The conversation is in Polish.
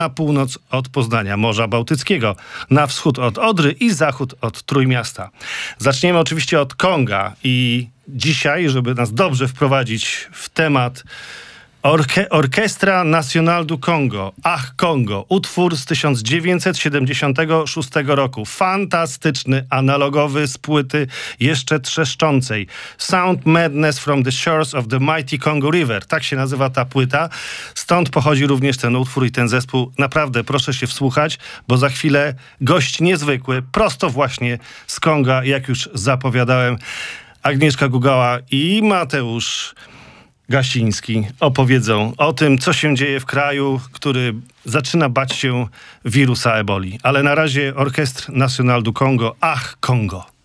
na północ od Poznania, Morza Bałtyckiego, na wschód od Odry i zachód od Trójmiasta. Zaczniemy oczywiście od Konga i dzisiaj, żeby nas dobrze wprowadzić w temat, Orchestra Nacional du Congo, Ach Congo, utwór z 1976 roku. Fantastyczny, analogowy, z płyty jeszcze trzeszczącej. Sound Madness from the Shores of the Mighty Congo River. Tak się nazywa ta płyta. Stąd pochodzi również ten utwór i ten zespół. Naprawdę proszę się wsłuchać, bo za chwilę gość niezwykły, prosto właśnie z Konga, jak już zapowiadałem, Agnieszka Gugała i Mateusz Gasiński opowiedzą o tym, co się dzieje w kraju, który zaczyna bać się wirusa eboli. Ale na razie Orchestre National du Congo, Ach Congo.